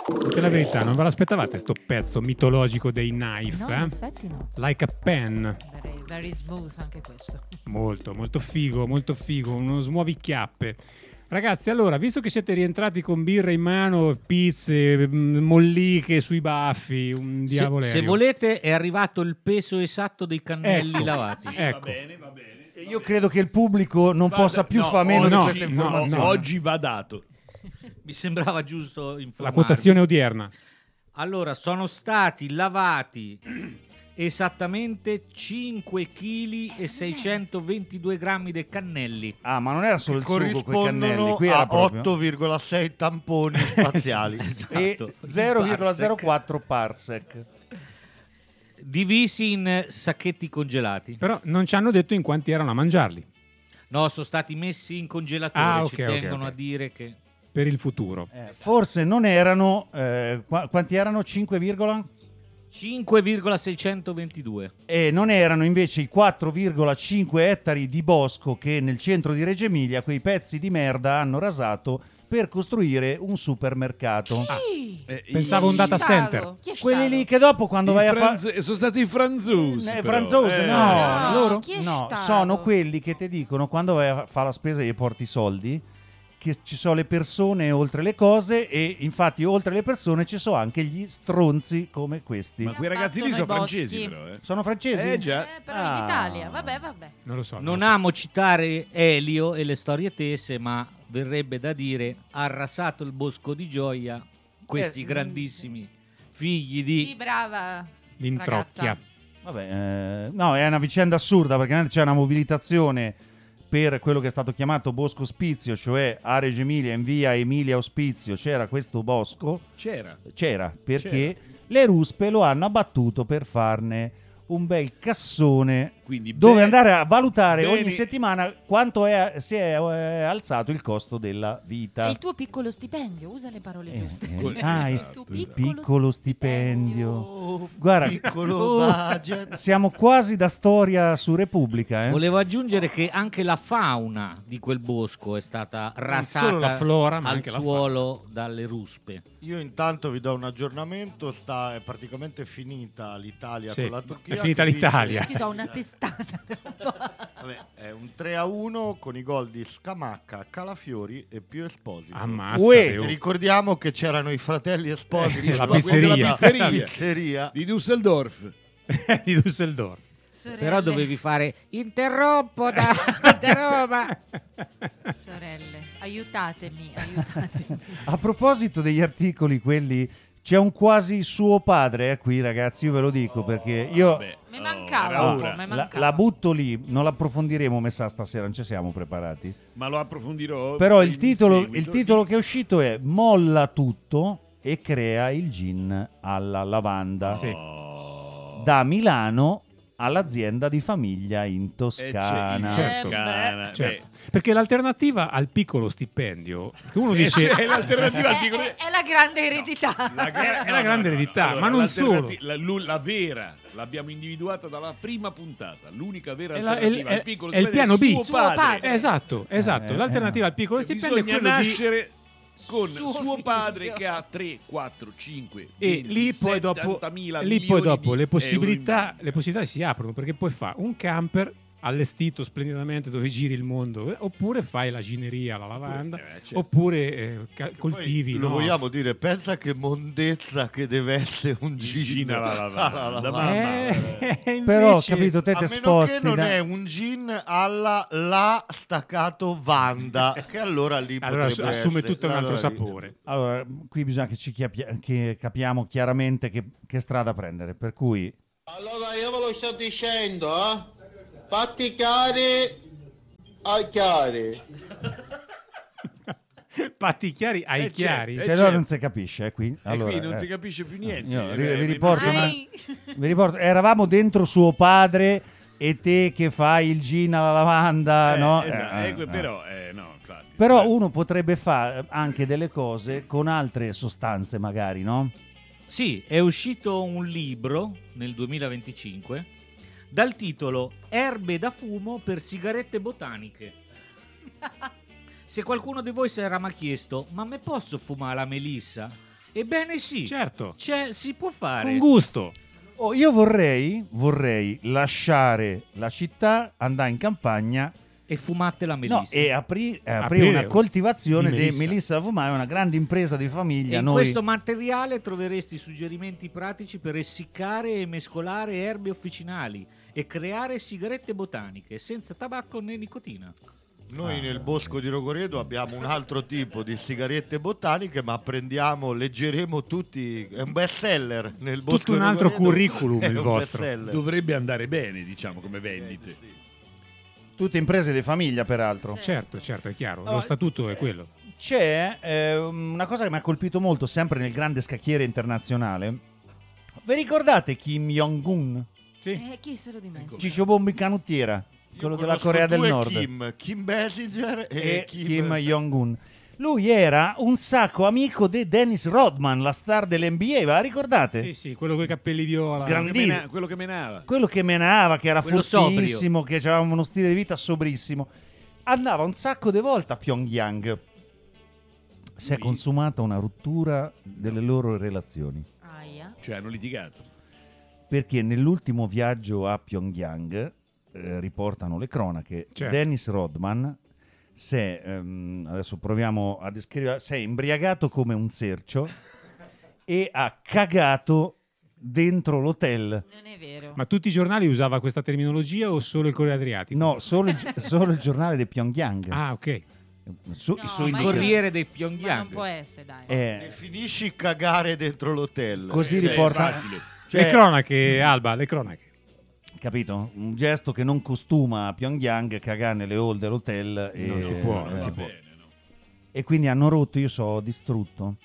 Dite la verità, non ve l'aspettavate sto pezzo mitologico dei Knife? No, in effetti no. Like a Pen. Very smooth anche questo. Molto figo, uno smuovichiappe. Ragazzi, allora, visto che siete rientrati con birra in mano, pizze, molliche sui baffi, un diavolerio. Se volete, è arrivato il peso esatto dei cannelli lavati. Ecco. Va bene. Io credo che il pubblico non possa più fare meno di queste informazioni. no. Oggi va dato. Mi sembrava giusto informarvi. La quotazione odierna. Allora, sono stati lavati esattamente 5 kg e 622 grammi di cannelli. Ah, ma non era solo il sugo con i cannelli, corrispondono qui era a proprio 8,6 tamponi spaziali. e Esatto. 0,04 parsec. Divisi in sacchetti congelati. Però non ci hanno detto in quanti erano a mangiarli, No, sono stati messi in congelatore. Ah, Ci ok, ok, tengono ok. a dire che per il futuro. Forse non erano quanti erano? 5, 5,622. e non erano invece i 4,5 ettari di bosco che nel centro di Reggio Emilia quei pezzi di merda hanno rasato per costruire un supermercato. Pensavo un data center. Chi è Quelli stato? lì che dopo quando vai a fare Sono stati i franzusi. però. franzosi, no, No, chi è no, stato? sono quelli che ti dicono quando vai a fare la spesa e gli porti i soldi che ci sono le persone oltre le cose, e infatti oltre le persone ci sono anche gli stronzi come questi. Ma quei ragazzi lì sono Abbattono i francesi, boschi. però. Sono francesi? Già. Però Ah. in Italia, vabbè. Non lo so. Non lo so. amo citare Elio e le storie tese, ma verrebbe da dire: ha arrasato il bosco di Gioia questi grandissimi figli Sì, di... brava. L'introcchia. ragazza. Vabbè, no, è una vicenda assurda perché c'è una mobilitazione per quello che è stato chiamato Bosco Ospizio, cioè a Reggio Emilia, in via Emilia Ospizio, c'era questo bosco, c'era perché le ruspe lo hanno abbattuto per farne un bel cassone Quindi dove andare a valutare beni- ogni settimana quanto si è alzato il costo della vita. E il tuo piccolo stipendio, usa le parole giuste. Il tuo piccolo stipendio. Guarda, Piccolo budget. siamo quasi da storia su Repubblica. Volevo aggiungere che anche la fauna di quel bosco è stata rasata solo la flora, ma al anche la suolo dalle ruspe. Io intanto vi do un aggiornamento, è praticamente finita l'Italia Sì, con la Turchia. è finita che vince- l'Italia. Ti do una testata. Vabbè, è un 3-1 con i gol di Scamacca, Calafiori e Pio Esposito. Ammazza. Uè, oh. Ricordiamo che c'erano i fratelli Esposito La quelli pizzeria. della Pizzeria. pizzeria. Di Düsseldorf. Di Düsseldorf. Però dovevi fare interrompo da Roma. Sorelle, aiutatemi. a proposito degli articoli, quelli, c'è un quasi suo padre qui, ragazzi, io ve lo dico perché io Vabbè. Mi era mancava un po', ora. mi la mancava. butto lì, non l'approfondiremo, mi sa stasera, non ci siamo preparati. Ma lo approfondirò. Però il in titolo seguito. che è uscito è Molla tutto e crea il gin alla lavanda. Sì. Da Milano all'azienda di famiglia in Toscana. Certo. Toscana. Certo. Perché l'alternativa al piccolo stipendio, che uno Beh, dice è l'alternativa al piccolo. È la grande eredità. È la grande eredità, Allora, ma non solo. La vera, l'abbiamo individuata dalla prima puntata. L'unica vera È alternativa è- al piccolo è il stipendio piano B. suo padre. Esatto. L'alternativa al piccolo Cioè, stipendio è bisogna quello di... nascere con Suo suo padre figlio. che ha 3, 4, 5, E lì poi dopo, le possibilità si aprono, perché puoi fare un camper allestito splendidamente dove giri il mondo, oppure fai la gineria, la lavanda, certo. oppure coltivi. Poi, lo no? vogliamo dire, pensa che mondezza che deve essere un gin alla lavanda. Invece- Però, capito, te A te meno sposti che non da- è un gin alla la staccato Vanda, che allora lì allora potrebbe assume essere. tutto un altro Allora lì- sapore. Allora, qui bisogna che che capiamo chiaramente che strada prendere, per cui Allora io ve lo sto dicendo, fatti chiari ai chiari. Patti chiari ai chiari. se no non si capisce qui. Allora, qui non si capisce più niente. io Eh, vi riporto, Ai. vi riporto, eravamo dentro suo padre e te che fai il gin alla lavanda, no? Esatto, però, no, infatti. Però uno potrebbe fare anche delle cose con altre sostanze, magari, no? Sì, è uscito un libro nel 2025 dal titolo Erbe da fumo per sigarette botaniche. Se qualcuno di voi si era mai chiesto, ma me posso fumare la melissa? Ebbene sì, Certo. si può fare. Con gusto. Io vorrei lasciare la città, andare in campagna E fumate la melissa. e aprire Aprire una coltivazione di di melissa. melissa fumare, una grande impresa di famiglia. E in Noi questo materiale troveresti suggerimenti pratici per essiccare e mescolare erbe officinali e creare sigarette botaniche senza tabacco né nicotina. Noi nel Bosco di Rogoredo abbiamo un altro tipo di sigarette botaniche, ma leggeremo tutti, è un best seller nel Bosco Tutto un di altro Rogoredo, curriculum è il un vostro. bestseller. Dovrebbe andare bene, diciamo, come vendite. tutte imprese di famiglia, peraltro. Certo, è chiaro. No, Lo statuto è quello. C'è una cosa che mi ha colpito molto, sempre nel grande scacchiere internazionale. Vi ricordate Kim Jong-un? Sì. Chi se lo dimentica? Ciccio Bombi Canottiera, quello Io della conosco Corea del due Nord. Kim Basinger E Kim Jong-un. Lui era un sacco amico di Dennis Rodman, la star dell'NBA, ve la ricordate? Sì, quello con i capelli viola. Grandissimo. Quello che menava. Quello che menava, che era Quello fortissimo, che aveva uno stile di vita sobrissimo. Andava un sacco di volte a Pyongyang. Si è consumata una rottura delle loro relazioni. Aia. Cioè, hanno litigato. Perché nell'ultimo viaggio a Pyongyang, riportano le cronache, Certo. Dennis Rodman adesso proviamo a descrivere, si è imbriagato come un sercio e ha cagato dentro l'hotel. Non è vero. Ma tutti i giornali usava questa terminologia o solo il Corriere Adriatico? No, solo il giornale di Pyongyang. Ah, ok. Su No, Il ma Corriere dei Ma Pyongyang. non può essere, dai. Definisci cagare dentro l'hotel. Così Sì, riporta, facile. cioè, Le cronache, Alba, le cronache. capito? Un gesto che non costuma a Pyongyang, cagare nelle hall dell'hotel. Non si può, non si Va può. bene, no? E quindi hanno rotto, io so distrutto.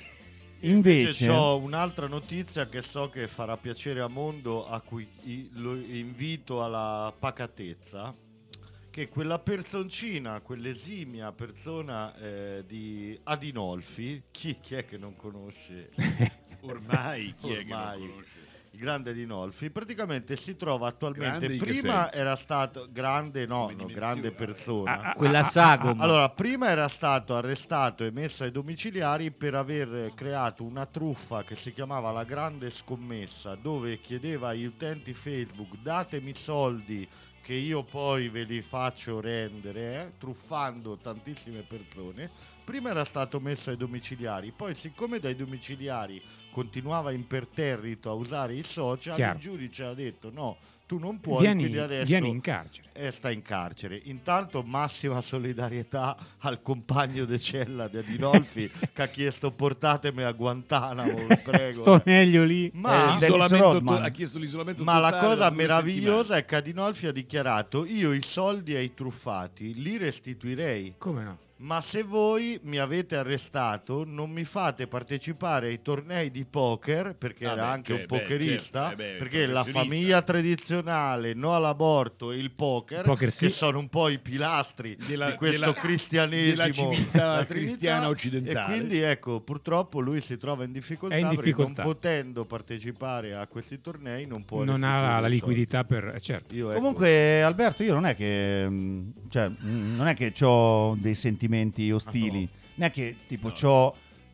Invece ho un'altra notizia che so che farà piacere a Mondo, a cui lo invito alla pacatezza, che quella personcina, quell'esimia persona di Adinolfi, chi è che non conosce? Ormai chi è che non Ormai. conosce? Il grande Adinolfi praticamente si trova attualmente, Grande in che prima senso? era stato grande, Come grande dimensione? persona. Quella sagoma. Allora, prima era stato arrestato e messo ai domiciliari per aver creato una truffa che si chiamava La Grande Scommessa, dove chiedeva agli utenti Facebook: datemi soldi che io poi ve li faccio rendere, truffando tantissime persone. Prima era stato messo ai domiciliari, poi siccome dai domiciliari continuava imperterrito a usare i social, Chiaro. il giudice ha detto no, tu non puoi, Vieni quindi adesso in carcere. sta in carcere. Intanto massima solidarietà al compagno de cella di Adinolfi che ha chiesto portatemi a Guantanamo, vi prego. Sto meglio lì. Ma Dennis L'isolamento Rodman. ha chiesto l'isolamento Ma la totale cosa da 2 meravigliosa è che Adinolfi ha dichiarato: io i soldi ai truffati li restituirei, Come no? ma se voi mi avete arrestato non mi fate partecipare ai tornei di poker, perché Ah, era beh, anche un beh, pokerista, certo, perché la professionista. famiglia tradizionale, no all'aborto e il poker, Poker sì. che sono un po' i pilastri Della- di questo della- cristianesimo, della civiltà la cristiana occidentale. E quindi ecco, purtroppo lui si trova in difficoltà, È in perché difficoltà. non potendo partecipare a questi tornei non può Non restituire ha la i liquidità per... certo. soldi. Io, ecco, Comunque, Alberto, io non è che non è che ho dei sentimenti ostili, non è che tipo c'ho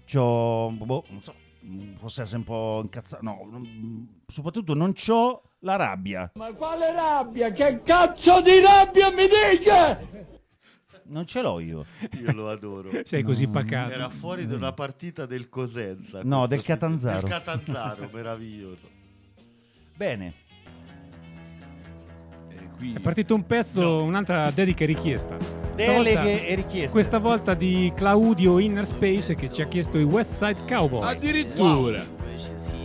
non so, posso essere un po' incazzato, no, soprattutto non c'ho la rabbia. Ma quale rabbia? Che cazzo di rabbia mi dice? Non ce l'ho io. io lo adoro. Sei così pacato. Era fuori da una partita del Cosenza. No, questo del signore. Catanzaro. Del Catanzaro, meraviglioso. Bene. È partito un pezzo, un'altra dedica e richiesta. Deleghe e richieste. Questa volta di Claudio Inner Space che ci ha chiesto i West Side Cowboys. Addirittura.